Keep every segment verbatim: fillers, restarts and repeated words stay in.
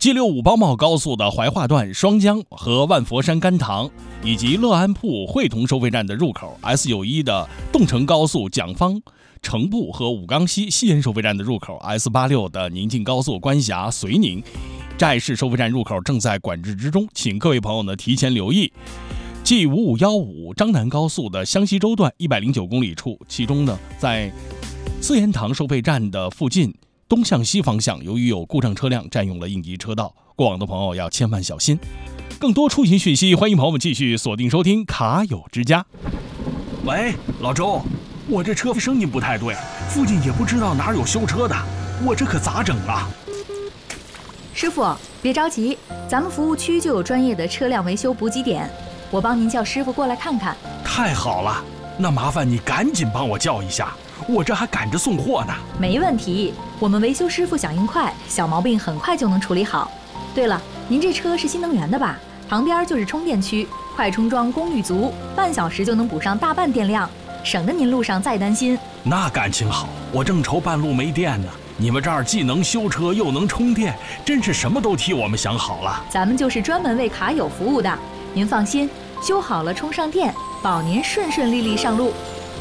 G 六五包茂高速的怀化段双江和万佛山甘棠，以及乐安铺汇同收费站的入口 S 九十一 的动城高速蒋方城步和武冈西西延收费站的入口 S 八十六 的宁晋高速关峡绥宁寨市收费站入口正在管制之中，请各位朋友呢提前留意。G 五五一五张南高速的湘西州段一百零九公里处，其中呢在四言堂收费站的附近东向西方向，由于有故障车辆占用了应急车道，过往的朋友要千万小心。更多出行讯息，欢迎朋友们继续锁定收听卡友之家。 喂，老周，我这车声音不太对，附近也不知道哪有修车的，我这可咋整啊？ 师傅，别着急，咱们服务区就有专业的车辆维修补给点，我帮您叫师傅过来看看。 太好了，那麻烦你赶紧帮我叫一下，我这还赶着送货呢。 没问题，我们维修师傅响应快，小毛病很快就能处理好。对了，您这车是新能源的吧？旁边就是充电区，快充桩功率足，半小时就能补上大半电量，省得您路上再担心。 那感情好，我正愁半路没电呢。你们这儿既能修车又能充电，真是什么都替我们想好了。 咱们就是专门为卡友服务的，您放心，修好了充上电，保您顺顺利利上路。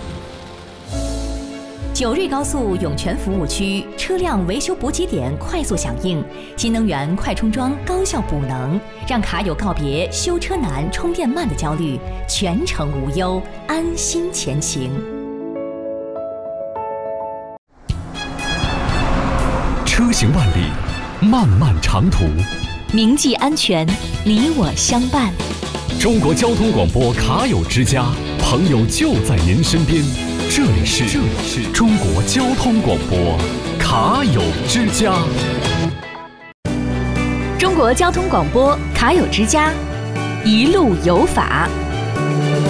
九瑞高速涌泉服务区车辆维修补给点快速响应，新能源快充桩高效补能，让卡友告别修车难、充电慢的焦虑，全程无忧，安心前行。 车行万里，漫漫长途， 铭记安全，你我相伴。 中国交通广播卡友之家，朋友就在您身边。这里是这里是中国交通广播卡友之家。 中国交通广播卡友之家，一路有法。